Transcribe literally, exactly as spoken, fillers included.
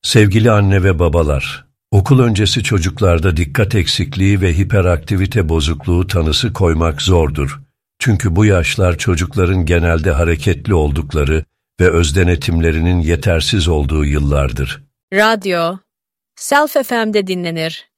Sevgili anne ve babalar, okul öncesi çocuklarda dikkat eksikliği ve hiperaktivite bozukluğu tanısı koymak zordur. Çünkü bu yaşlar çocukların genelde hareketli oldukları ve özdenetimlerinin yetersiz olduğu yıllardır. Radyo, Self F M'de dinlenir.